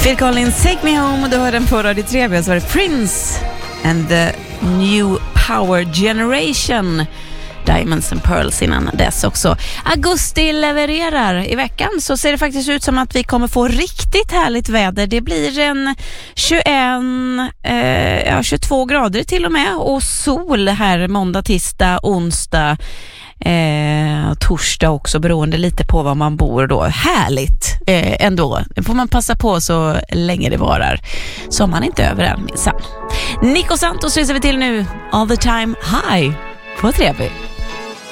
Phil Collins, Take Me Home, och du hör den på Radio 3. Så var det Prince and the New Power Generation, Diamonds and Pearls innan dess också. Augusti levererar. I veckan så ser det faktiskt ut som att vi kommer få riktigt härligt väder. Det blir en 22 grader till och med, och sol här måndag, tisdag, onsdag, torsdag också, beroende lite på var man bor då. Härligt ändå. Det får man passa på så länge det varar. Så man inte över än minsann. Nico Santos lyssnar vi till nu. All the time high på 3.